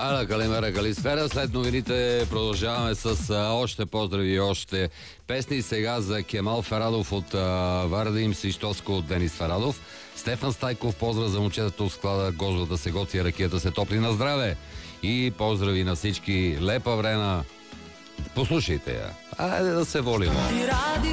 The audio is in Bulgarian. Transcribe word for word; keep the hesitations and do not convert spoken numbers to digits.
Ала, Калимера, Калисфера. След новините продължаваме с а, още поздрави и още песни. Сега за Кемал Ферадов от Вардим Сищоско от Денис Ферадов. Стефан Стайков поздрав за момчетата от склада Гожвата се готи, ракията се топли на здраве. И поздрави на всички. Лепа Врена. Послушайте я. Айде да се волим.